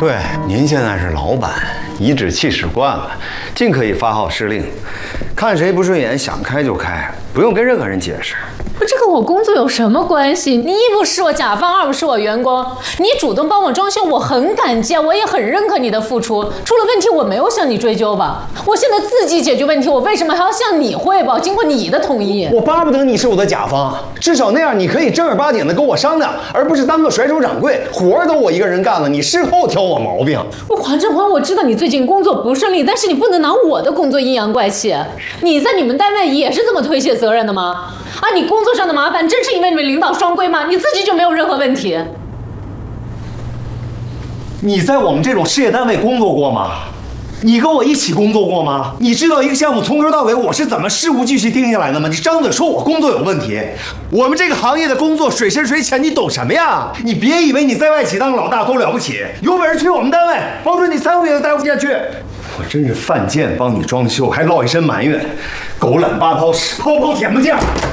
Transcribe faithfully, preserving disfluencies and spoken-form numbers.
对，您现在是老板，颐指气使惯了，尽可以发号施令，看谁不顺眼想开就开，不用跟任何人解释。 这跟我工作有什么关系？你一不是我甲方，二不是我员工，你主动帮我装修，我很感激，我也很认可你的付出。出了问题我没有向你追究吧？我现在自己解决问题，我为什么还要向你汇报？经过你的同意， 我巴不得你是我的甲方，至少那样你可以正儿八经的跟我商量，而不是当个甩手掌柜，活儿都我一个人干了，你事后挑我毛病。 黄振华，我知道你最近工作不顺利，但是你不能拿我的工作阴阳怪气。你在你们单位也是这么推卸责任的吗？啊，你工作上的麻烦真是因为你们领导双规吗？你自己就没有任何问题？ 你在我们这种事业单位工作过吗？你跟我一起工作过吗？你知道一个项目从头到尾我是怎么事无巨细定下来的吗？你张嘴说我工作有问题，我们这个行业的工作水深水浅，你懂什么呀？你别以为你在外企当老大多了不起，有本事去我们单位，保准你三个月都待不下去。我真是犯贱帮你装修，还落一身埋怨，狗懒八泡屎，泡泡舔不见。